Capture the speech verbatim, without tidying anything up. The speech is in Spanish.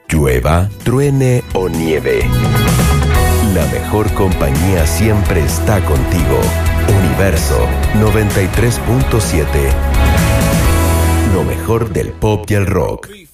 Llueva, truene o nieve, la mejor compañía siempre está contigo. Universo noventa y tres punto siete. Lo mejor del pop y el rock.